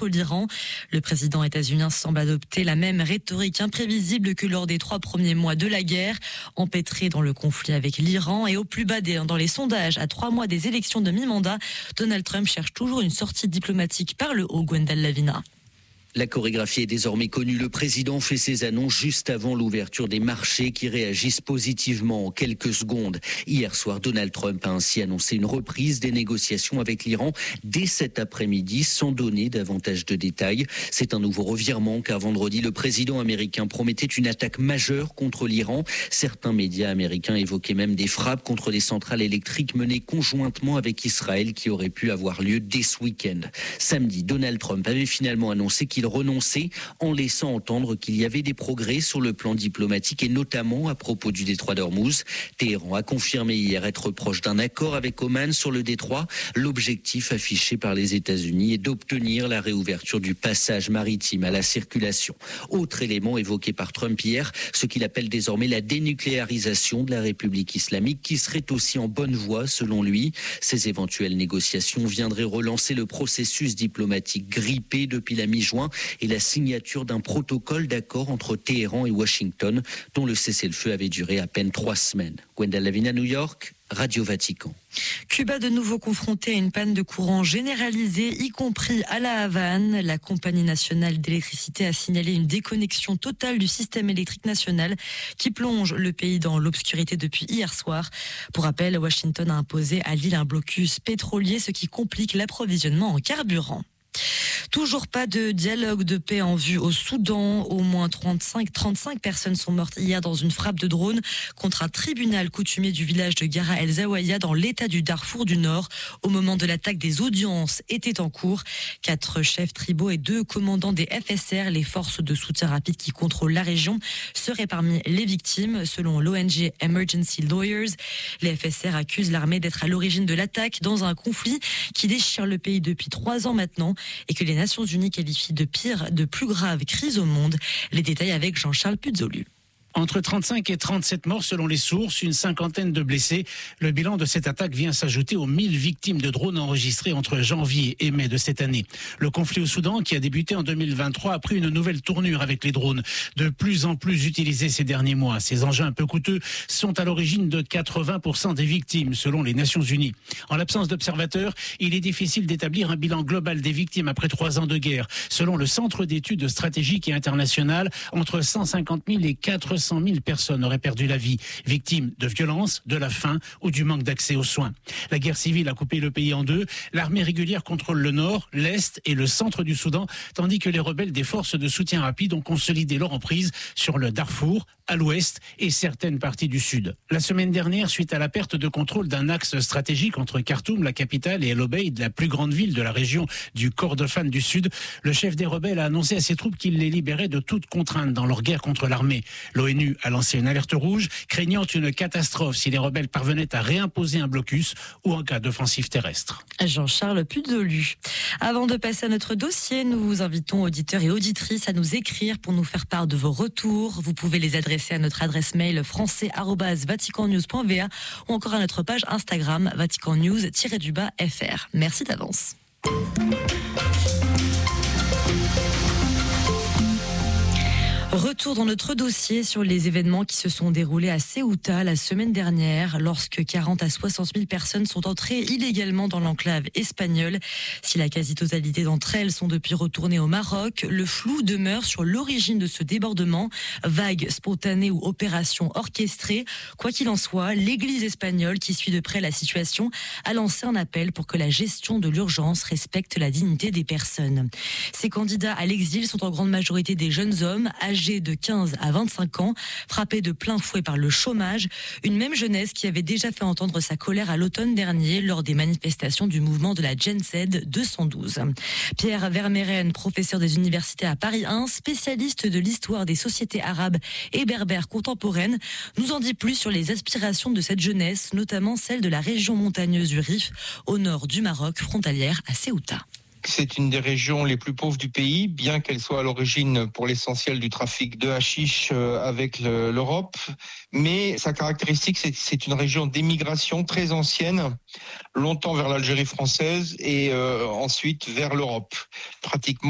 contre l'Iran. Le président états-unien semble adopter la même rhétorique imprévisible que lors des 3 premiers mois de la guerre, empêtré dans le conflit avec l'Iran et au plus bas dans les sondages à 3 mois des élections de mi-mandat. Donald Trump cherche toujours une sortie diplomatique par le haut, Gwendal Lavina. La chorégraphie est désormais connue. Le président fait ses annonces juste avant l'ouverture des marchés qui réagissent positivement en quelques secondes. Hier soir, Donald Trump a ainsi annoncé une reprise des négociations avec l'Iran dès cet après-midi sans donner davantage de détails. C'est un nouveau revirement car vendredi, le président américain promettait une attaque majeure contre l'Iran. Certains médias américains évoquaient même des frappes contre des centrales électriques menées conjointement avec Israël qui auraient pu avoir lieu dès ce week-end. Samedi, Donald Trump avait finalement annoncé qu'il renonçait en laissant entendre qu'il y avait des progrès sur le plan diplomatique et notamment à propos du détroit d'Ormuz. Téhéran a confirmé hier être proche d'un accord avec Oman sur le détroit. L'objectif affiché par les États-Unis est d'obtenir la réouverture du passage maritime à la circulation. Autre élément évoqué par Trump hier, ce qu'il appelle désormais la dénucléarisation de la République islamique qui serait aussi en bonne voie selon lui. Ces éventuelles négociations viendraient relancer le processus diplomatique grippé depuis la mi-juin et la signature d'un protocole d'accord entre Téhéran et Washington, dont le cessez-le-feu avait duré à peine 3 semaines. Gwendal Lavina, New York, Radio Vatican. Cuba de nouveau confronté à une panne de courant généralisée, y compris à la Havane. La compagnie nationale d'électricité a signalé une déconnexion totale du système électrique national qui plonge le pays dans l'obscurité depuis hier soir. Pour rappel, Washington a imposé à l'île un blocus pétrolier, ce qui complique l'approvisionnement en carburant. Toujours pas de dialogue de paix en vue au Soudan. Au moins 35 personnes sont mortes hier dans une frappe de drone contre un tribunal coutumier du village de Gara El Zaouaya dans l'état du Darfour du Nord. Au moment de l'attaque, des audiences étaient en cours. 4 chefs tribaux et 2 commandants des FSR, les forces de soutien rapide qui contrôlent la région, seraient parmi les victimes. Selon l'ONG Emergency Lawyers, les FSR accusent l'armée d'être à l'origine de l'attaque dans un conflit qui déchire le pays depuis 3 ans maintenant et que les Nations Unies qualifient de plus grave crise au monde. Les détails avec Jean-Charles Puzolu. Entre 35 et 37 morts selon les sources, une 50aine de blessés. Le bilan de cette attaque vient s'ajouter aux 1000 victimes de drones enregistrées entre janvier et mai de cette année. Le conflit au Soudan, qui a débuté en 2023, a pris une nouvelle tournure avec les drones, de plus en plus utilisés ces derniers mois. Ces engins un peu coûteux sont à l'origine de 80% des victimes, selon les Nations Unies. En l'absence d'observateurs, il est difficile d'établir un bilan global des victimes après 3 ans de guerre. Selon le Centre d'études stratégiques et internationales, entre 150 000 et 400 000 personnes auraient perdu la vie, victimes de violences, de la faim ou du manque d'accès aux soins. La guerre civile a coupé le pays en deux. L'armée régulière contrôle le nord, l'est et le centre du Soudan, tandis que les rebelles des forces de soutien rapide ont consolidé leur emprise sur le Darfour, à l'ouest et certaines parties du sud. La semaine dernière, suite à la perte de contrôle d'un axe stratégique entre Khartoum, la capitale, et El Obeid, la plus grande ville de la région du Kordofan du Sud, le chef des rebelles a annoncé à ses troupes qu'il les libérait de toute contrainte dans leur guerre contre l'armée. L'ONU a lancé une alerte rouge, craignant une catastrophe si les rebelles parvenaient à réimposer un blocus ou en cas d'offensive terrestre. Jean-Charles Puzolu. Avant de passer à notre dossier, nous vous invitons, auditeurs et auditrices, à nous écrire pour nous faire part de vos retours. Vous pouvez les adresser à notre adresse mail français@vaticannews.va ou encore à notre page Instagram vaticannews-fr. Merci d'avance. Retour dans notre dossier sur les événements qui se sont déroulés à Ceuta la semaine dernière, lorsque 40 à 60 000 personnes sont entrées illégalement dans l'enclave espagnole. Si la quasi-totalité d'entre elles sont depuis retournées au Maroc, le flou demeure sur l'origine de ce débordement, vague spontanée ou opération orchestrée. Quoi qu'il en soit, l'Église espagnole, qui suit de près la situation, a lancé un appel pour que la gestion de l'urgence respecte la dignité des personnes. Ces candidats à l'exil sont en grande majorité des jeunes hommes, âgés de 15 à 25 ans, frappés de plein fouet par le chômage, une même jeunesse qui avait déjà fait entendre sa colère à l'automne dernier lors des manifestations du mouvement de la Gen Z 212. Pierre Vermeren, professeur des universités à Paris 1, spécialiste de l'histoire des sociétés arabes et berbères contemporaines, nous en dit plus sur les aspirations de cette jeunesse, notamment celle de la région montagneuse du Rif, au nord du Maroc, frontalière à Ceuta. C'est une des régions les plus pauvres du pays, bien qu'elle soit à l'origine pour l'essentiel du trafic de hashish avec l'Europe. Mais sa caractéristique, c'est une région d'émigration très ancienne, longtemps vers l'Algérie française et ensuite vers l'Europe. Pratiquement